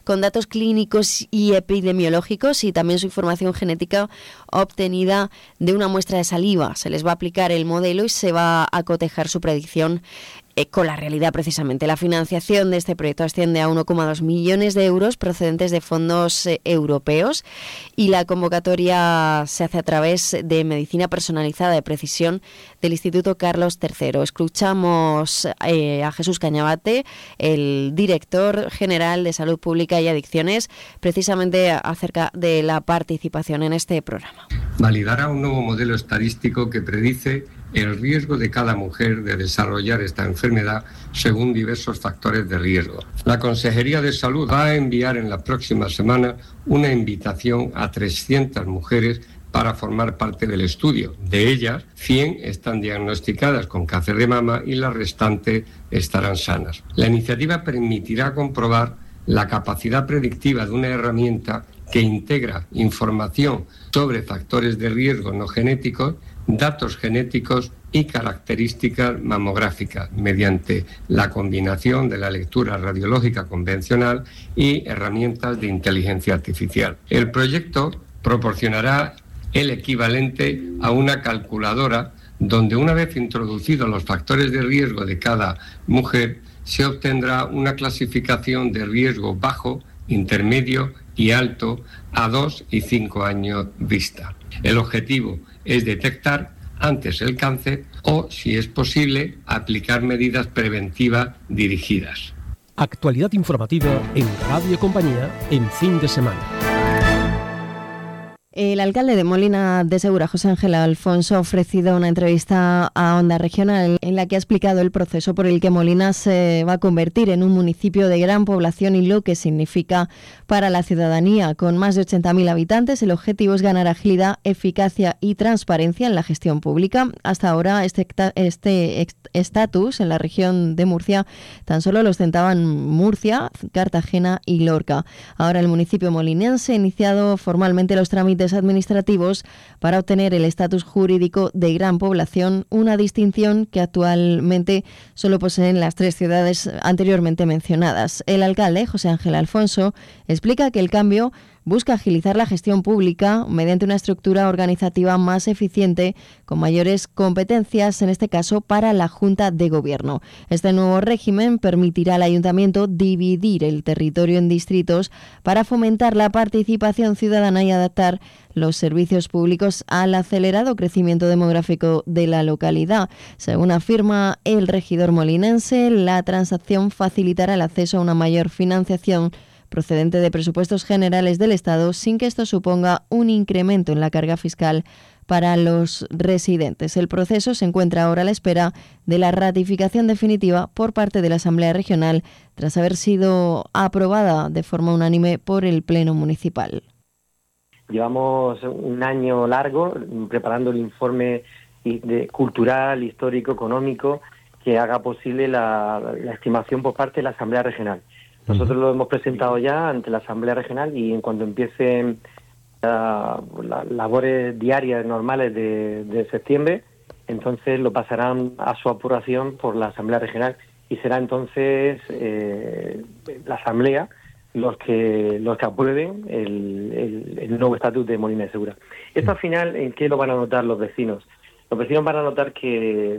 con datos clínicos y epidemiológicos y también su información genética obtenida de una muestra de saliva. Se les va a aplicar el modelo y se va a cotejar su predicción con la realidad precisamente. La financiación de este proyecto asciende a 1,2 millones de euros procedentes de fondos europeos y la convocatoria se hace a través de medicina personalizada de precisión del Instituto Carlos III. Escuchamos a Jesús Cañabate, el director general de Salud Pública y Adicciones, precisamente acerca de la participación en este programa. Validará un nuevo modelo estadístico que predice el riesgo de cada mujer de desarrollar esta enfermedad según diversos factores de riesgo. La Consejería de Salud va a enviar en la próxima semana una invitación a 300 mujeres para formar parte del estudio. De ellas, 100 están diagnosticadas con cáncer de mama y las restantes estarán sanas. La iniciativa permitirá comprobar la capacidad predictiva de una herramienta que integra información sobre factores de riesgo no genéticos, datos genéticos y características mamográficas mediante la combinación de la lectura radiológica convencional y herramientas de inteligencia artificial. El proyecto proporcionará el equivalente a una calculadora donde, una vez introducidos los factores de riesgo de cada mujer, se obtendrá una clasificación de riesgo bajo, intermedio y alto a 2 y 5 años vista. El objetivo es detectar antes el cáncer o, si es posible, aplicar medidas preventivas dirigidas. Actualidad informativa en Radio Compañía en fin de semana. El alcalde de Molina de Segura, José Ángel Alfonso, ha ofrecido una entrevista a Onda Regional en la que ha explicado el proceso por el que Molina se va a convertir en un municipio de gran población y lo que significa para la ciudadanía. Con más de 80.000 habitantes, el objetivo es ganar agilidad, eficacia y transparencia en la gestión pública. Hasta ahora, este estatus en la región de Murcia tan solo lo ostentaban Murcia, Cartagena y Lorca. Ahora el municipio molinense ha iniciado formalmente los trámites administrativos para obtener el estatus jurídico de gran población, una distinción que actualmente solo poseen las 3 ciudades anteriormente mencionadas. El alcalde, José Ángel Alfonso, explica que el cambio busca agilizar la gestión pública mediante una estructura organizativa más eficiente, con mayores competencias, en este caso para la Junta de Gobierno. Este nuevo régimen permitirá al Ayuntamiento dividir el territorio en distritos para fomentar la participación ciudadana y adaptar los servicios públicos al acelerado crecimiento demográfico de la localidad. Según afirma el regidor molinense, la transacción facilitará el acceso a una mayor financiación procedente de presupuestos generales del Estado, sin que esto suponga un incremento en la carga fiscal para los residentes. El proceso se encuentra ahora a la espera de la ratificación definitiva por parte de la Asamblea Regional, tras haber sido aprobada de forma unánime por el Pleno Municipal. Llevamos un año largo preparando el informe cultural, histórico, económico, que haga posible la estimación por parte de la Asamblea Regional. Nosotros lo hemos presentado ya ante la Asamblea Regional y en cuanto empiecen las labores diarias normales de septiembre, entonces lo pasarán a su aprobación por la Asamblea Regional y será entonces la Asamblea los que aprueben el nuevo estatus de Molina de Segura. Esto al final, ¿en qué lo van a notar los vecinos? Los vecinos van a notar que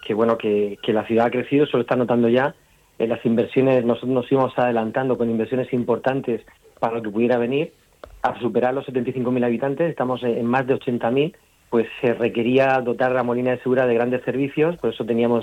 la ciudad ha crecido, eso lo están notando ya. Las inversiones, nosotros nos íbamos adelantando con inversiones importantes para lo que pudiera venir. A superar los 75.000 habitantes, estamos en más de 80.000, pues se requería dotar a la Molina de Segura de grandes servicios, por eso teníamos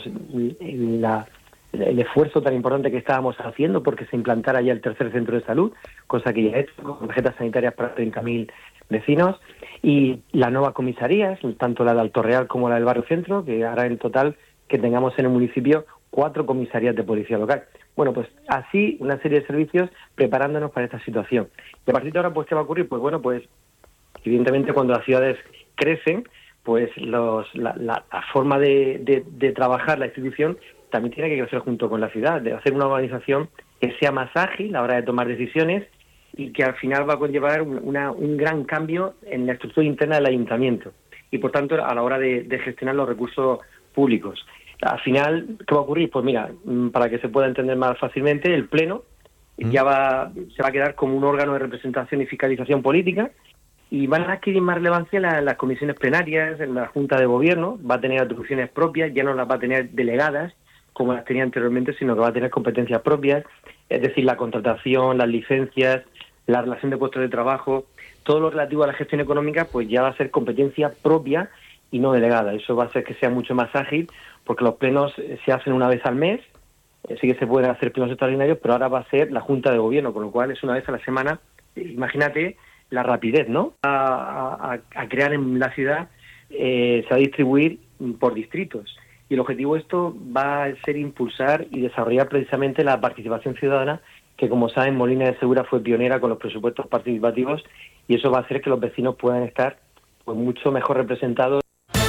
el esfuerzo tan importante que estábamos haciendo porque se implantara ya el tercer centro de salud, cosa que ya he hecho, con tarjetas sanitarias para 30.000 vecinos, y las nuevas comisarías, tanto la de Alto Real como la del Barrio Centro, que hará en total que tengamos en el municipio 4 comisarías de policía local. Bueno, pues así una serie de servicios preparándonos para esta situación. Y a partir de ahora, pues, ¿qué va a ocurrir? Pues bueno, pues evidentemente cuando las ciudades crecen, pues la forma de trabajar la institución también tiene que crecer junto con la ciudad, de hacer una organización que sea más ágil a la hora de tomar decisiones y que al final va a conllevar un gran cambio en la estructura interna del ayuntamiento y, por tanto, a la hora de gestionar los recursos públicos. Al final, ¿qué va a ocurrir? Pues mira, para que se pueda entender más fácilmente, el Pleno se va a quedar como un órgano de representación y fiscalización política, y van a adquirir más relevancia las comisiones plenarias, en la Junta de Gobierno, va a tener atribuciones propias, ya no las va a tener delegadas como las tenía anteriormente, sino que va a tener competencias propias, es decir, la contratación, las licencias, la relación de puestos de trabajo, todo lo relativo a la gestión económica, pues ya va a ser competencia propia y no delegada. Eso va a hacer que sea mucho más ágil, porque los plenos se hacen una vez al mes, sí que se pueden hacer plenos extraordinarios, pero ahora va a ser la Junta de Gobierno, con lo cual es una vez a la semana. Imagínate la rapidez, ¿no? A crear en la ciudad, se va a distribuir por distritos. Y el objetivo de esto va a ser impulsar y desarrollar precisamente la participación ciudadana, que como saben Molina de Segura fue pionera con los presupuestos participativos, y eso va a hacer que los vecinos puedan estar pues mucho mejor representados.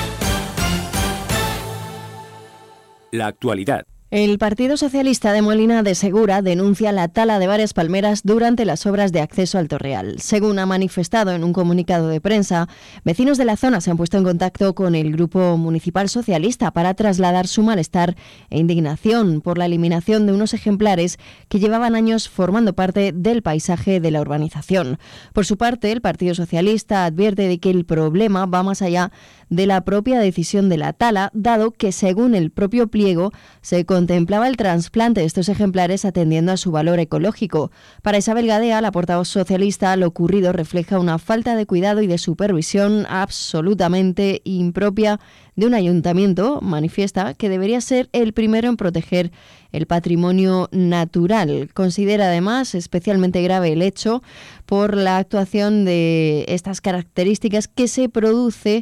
La actualidad. El Partido Socialista de Molina de Segura denuncia la tala de varias palmeras durante las obras de acceso al Torreal. Según ha manifestado en un comunicado de prensa, vecinos de la zona se han puesto en contacto con el Grupo Municipal Socialista para trasladar su malestar e indignación por la eliminación de unos ejemplares que llevaban años formando parte del paisaje de la urbanización. Por su parte, el Partido Socialista advierte de que el problema va más allá de la propia decisión de la tala, dado que, según el propio pliego, se contemplaba el trasplante de estos ejemplares atendiendo a su valor ecológico. Para Isabel Gadea, la portavoz socialista, lo ocurrido refleja una falta de cuidado y de supervisión absolutamente impropia de un ayuntamiento, manifiesta, que debería ser el primero en proteger el patrimonio natural. Considera además especialmente grave el hecho por la actuación de estas características que se produce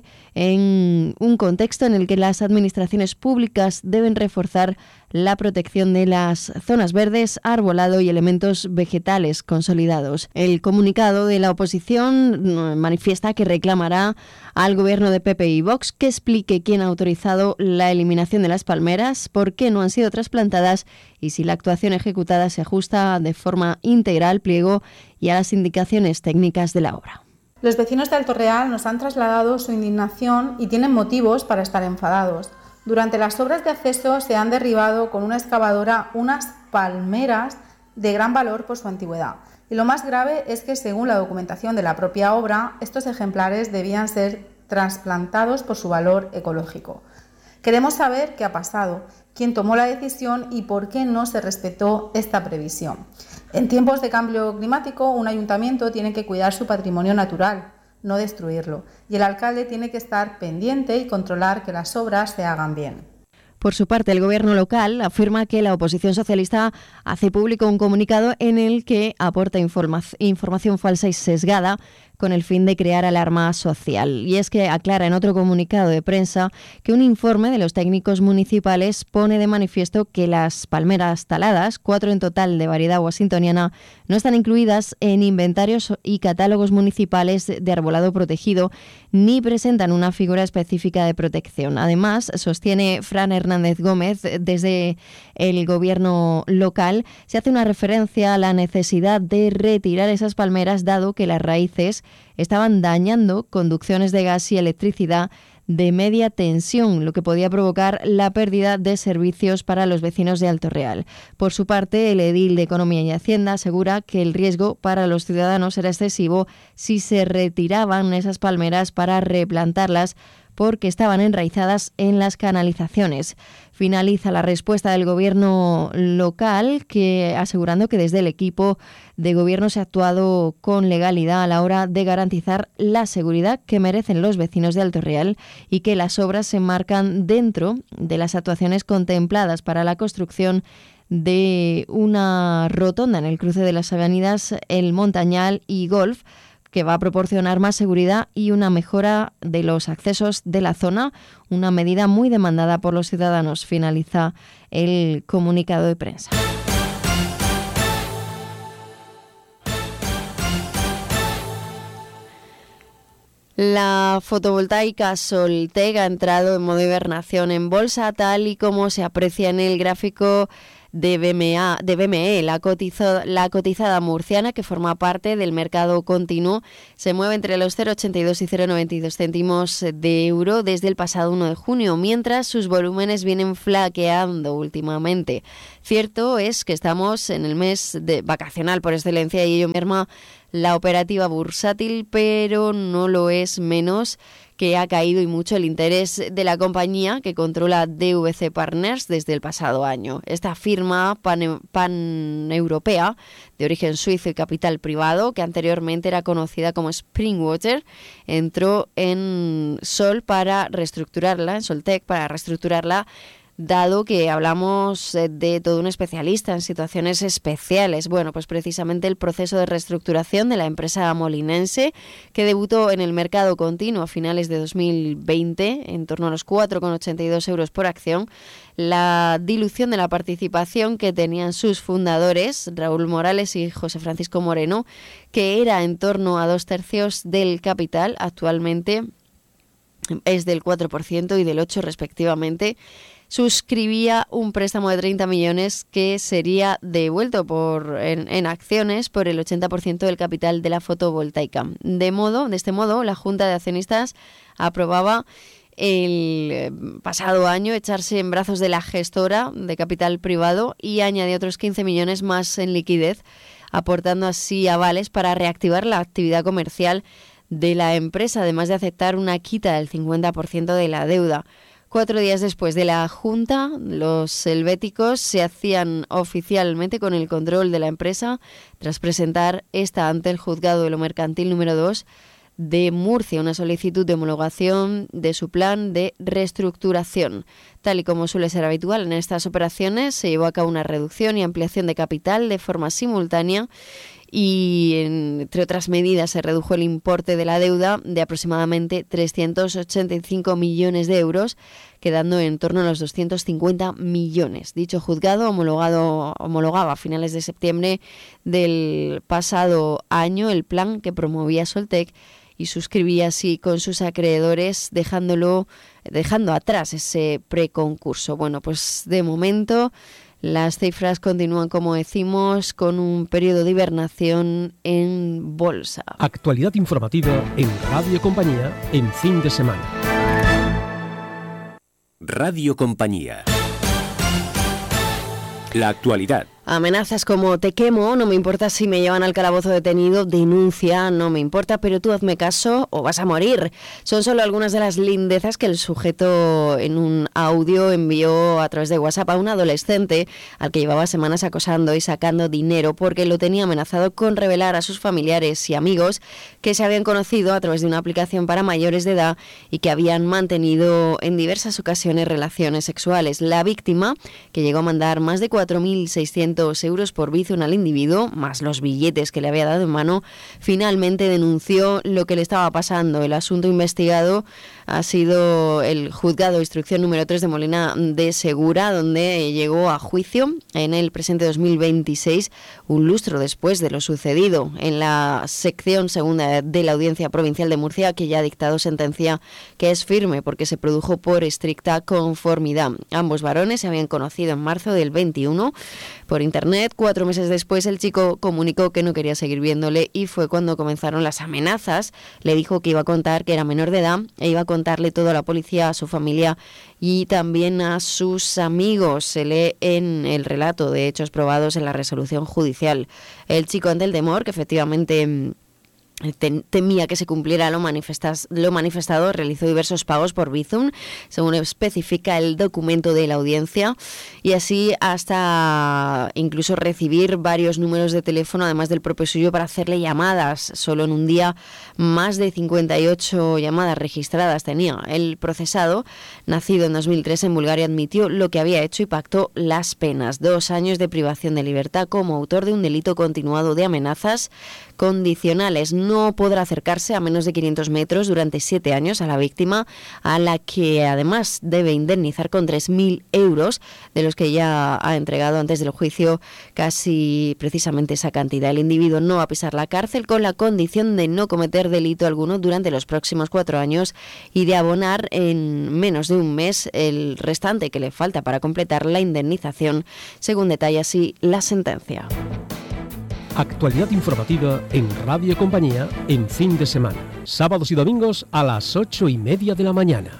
en un contexto en el que las administraciones públicas deben reforzar la protección de las zonas verdes, arbolado y elementos vegetales consolidados. El comunicado de la oposición manifiesta que reclamará al gobierno de PP y Vox que explique quién ha autorizado la eliminación de las palmeras, por qué no han sido trasplantadas y si la actuación ejecutada se ajusta de forma íntegra al pliego y a las indicaciones técnicas de la obra. Los vecinos de Alto Real nos han trasladado su indignación y tienen motivos para estar enfadados. Durante las obras de acceso se han derribado con una excavadora unas palmeras de gran valor por su antigüedad. Y lo más grave es que, según la documentación de la propia obra, estos ejemplares debían ser trasplantados por su valor ecológico. Queremos saber qué ha pasado, quién tomó la decisión y por qué no se respetó esta previsión. En tiempos de cambio climático, un ayuntamiento tiene que cuidar su patrimonio natural, no destruirlo, y el alcalde tiene que estar pendiente y controlar que las obras se hagan bien. Por su parte, el gobierno local afirma que la oposición socialista hace público un comunicado en el que aporta información falsa y sesgada con el fin de crear alarma social. Y es que aclara en otro comunicado de prensa que un informe de los técnicos municipales pone de manifiesto que las palmeras taladas, 4 en total de variedad washingtoniana, no están incluidas en inventarios y catálogos municipales de arbolado protegido ni presentan una figura específica de protección. Además, sostiene Fran Hernández Gómez, desde el gobierno local se hace una referencia a la necesidad de retirar esas palmeras, dado que las raíces estaban dañando conducciones de gas y electricidad de media tensión, lo que podía provocar la pérdida de servicios para los vecinos de Alto Real. Por su parte, el edil de Economía y Hacienda asegura que el riesgo para los ciudadanos era excesivo si se retiraban esas palmeras para replantarlas, porque estaban enraizadas en las canalizaciones. Finaliza la respuesta del gobierno local, asegurando que desde el equipo de gobierno se ha actuado con legalidad a la hora de garantizar la seguridad que merecen los vecinos de Alto Real y que las obras se enmarcan dentro de las actuaciones contempladas para la construcción de una rotonda en el cruce de las avenidas El Montañal y Golf, que va a proporcionar más seguridad y una mejora de los accesos de la zona, una medida muy demandada por los ciudadanos. Finaliza el comunicado de prensa. La fotovoltaica Soltec ha entrado en modo hibernación en bolsa, tal y como se aprecia en el gráfico de BME, la cotizada murciana, que forma parte del mercado continuo, se mueve entre los 0,82 y 0,92 céntimos de euro desde el pasado 1 de junio, mientras sus volúmenes vienen flaqueando últimamente. Cierto es que estamos en el mes vacacional por excelencia y ello merma la operativa bursátil, pero no lo es menos que ha caído y mucho el interés de la compañía que controla DVC Partners desde el pasado año. Esta firma paneuropea de origen suizo y capital privado, que anteriormente era conocida como Springwater, entró en Soltec para reestructurarla, dado que hablamos de todo un especialista en situaciones especiales. Bueno, pues precisamente el proceso de reestructuración de la empresa molinense, que debutó en el mercado continuo a finales de 2020, en torno a los 4,82 euros por acción, la dilución de la participación que tenían sus fundadores, Raúl Morales y José Francisco Moreno, que era en torno a 2/3 del capital, actualmente es del 4% y del 8% respectivamente, suscribía un préstamo de 30 millones que sería devuelto en acciones por el 80% del capital de la fotovoltaica. De este modo, la Junta de Accionistas aprobaba el pasado año echarse en brazos de la gestora de capital privado y añadió otros 15 millones más en liquidez, aportando así avales para reactivar la actividad comercial de la empresa, además de aceptar una quita del 50% de la deuda. 4 días después de la Junta, los helvéticos se hacían oficialmente con el control de la empresa tras presentar esta ante el Juzgado de lo Mercantil número 2 de Murcia, una solicitud de homologación de su plan de reestructuración. Tal y como suele ser habitual en estas operaciones, se llevó a cabo una reducción y ampliación de capital de forma simultánea y, entre otras medidas, se redujo el importe de la deuda de aproximadamente 385 millones de euros, quedando en torno a los 250 millones. Dicho juzgado homologaba a finales de septiembre del pasado año el plan que promovía Soltec y suscribía así con sus acreedores, dejando atrás ese preconcurso. Bueno, pues de momento las cifras continúan, como decimos, con un periodo de hibernación en bolsa. Actualidad informativa en Radio Compañía en fin de semana. Radio Compañía. La actualidad. Amenazas como te quemo, no me importa si me llevan al calabozo detenido, denuncia, no me importa, pero tú hazme caso o vas a morir. Son solo algunas de las lindezas que el sujeto en un audio envió a través de WhatsApp a un adolescente al que llevaba semanas acosando y sacando dinero porque lo tenía amenazado con revelar a sus familiares y amigos que se habían conocido a través de una aplicación para mayores de edad y que habían mantenido en diversas ocasiones relaciones sexuales. La víctima, que llegó a mandar más de 4.600 euros por Bizum al individuo, más los billetes que le había dado en mano, finalmente denunció lo que le estaba pasando. El asunto investigado ha sido el Juzgado de Instrucción número 3 de Molina de Segura, donde llegó a juicio en el presente 2026, un lustro después de lo sucedido en la sección segunda de la Audiencia Provincial de Murcia, que ya ha dictado sentencia que es firme porque se produjo por estricta conformidad. Ambos varones se habían conocido en marzo del 21 por internet. 4 meses después el chico comunicó que no quería seguir viéndole y fue cuando comenzaron las amenazas. Le dijo que iba a contar que era menor de edad e iba a contarle todo a la policía, a su familia y también a sus amigos. Se lee en el relato de hechos probados en la resolución judicial. El chico, ante el temor, que efectivamente temía que se cumpliera lo manifestado, realizó diversos pagos por Bizum, según especifica el documento de la audiencia, y así hasta incluso recibir varios números de teléfono, además del propio suyo, para hacerle llamadas. Solo en un día más de 58 llamadas registradas tenía. El procesado, nacido en 2003 en Bulgaria, admitió lo que había hecho y pactó las penas: 2 años de privación de libertad como autor de un delito continuado de amenazas condicionales. No podrá acercarse a menos de 500 metros durante 7 años a la víctima, a la que además debe indemnizar con 3.000 euros, de los que ya ha entregado antes del juicio casi precisamente esa cantidad. El individuo no va a pisar la cárcel con la condición de no cometer delito alguno durante los próximos 4 años y de abonar en menos de un mes el restante que le falta para completar la indemnización, según detalla así la sentencia. Actualidad informativa en Radio Compañía en fin de semana. Sábados y domingos a las 8:30 de la mañana.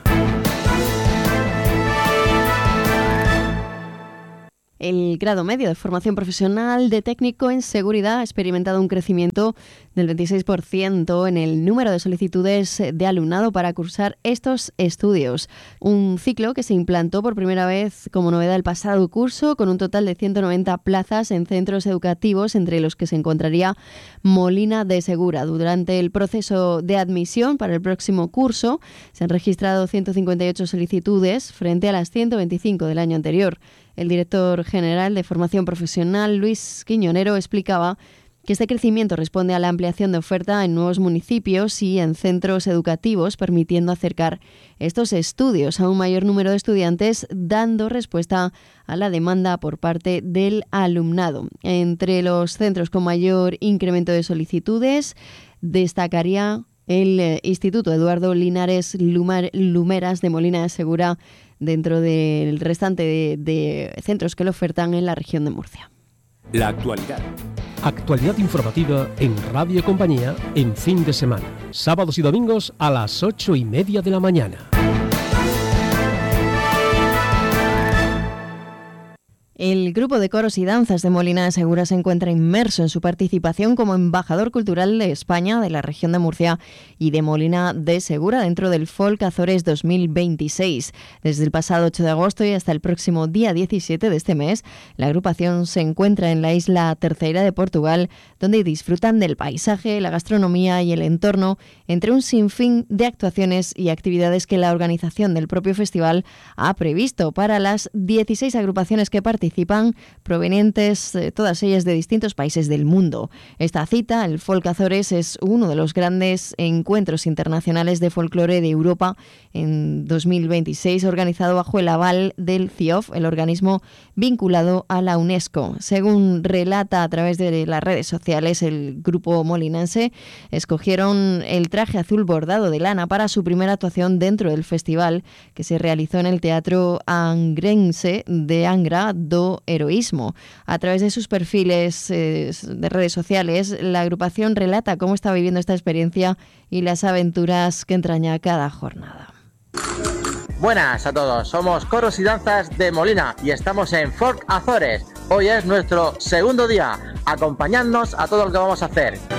El grado medio de formación profesional de técnico en seguridad ha experimentado un crecimiento del 26% en el número de solicitudes de alumnado para cursar estos estudios. Un ciclo que se implantó por primera vez como novedad el pasado curso, con un total de 190 plazas en centros educativos, entre los que se encontraría Molina de Segura. Durante el proceso de admisión para el próximo curso se han registrado 158 solicitudes frente a las 125 del año anterior. El director general de Formación Profesional, Luis Quiñonero, explicaba que este crecimiento responde a la ampliación de oferta en nuevos municipios y en centros educativos, permitiendo acercar estos estudios a un mayor número de estudiantes, dando respuesta a la demanda por parte del alumnado. Entre los centros con mayor incremento de solicitudes destacaría el Instituto Eduardo Linares Lumeras de Molina de Segura, dentro del restante de centros que lo ofertan en la región de Murcia. La actualidad. Actualidad informativa en Radio Compañía en fin de semana. Sábados y domingos a las 8:30 de la mañana. El grupo de coros y danzas de Molina de Segura se encuentra inmerso en su participación como embajador cultural de España, de la región de Murcia y de Molina de Segura dentro del Folk Azores 2026. Desde el pasado 8 de agosto y hasta el próximo día 17 de este mes, la agrupación se encuentra en la isla Terceira de Portugal, donde disfrutan del paisaje, la gastronomía y el entorno, entre un sinfín de actuaciones y actividades que la organización del propio festival ha previsto para las 16 agrupaciones que participan, provenientes todas ellas de distintos países del mundo. Esta cita, el Folk Azores, es uno de los grandes encuentros internacionales de folclore de Europa en 2026, organizado bajo el aval del CIOF, el organismo vinculado a la UNESCO. Según relata a través de las redes sociales, el grupo molinense escogieron el traje azul bordado de lana para su primera actuación dentro del festival, que se realizó en el Teatro Angrense de Angra do Heroísmo. A través de sus perfiles de redes sociales, la agrupación relata cómo está viviendo esta experiencia y las aventuras que entraña cada jornada. Buenas a todos, somos Coros y Danzas de Molina y estamos en Folk Azores. Hoy es nuestro segundo día. Acompañadnos a todo lo que vamos a hacer.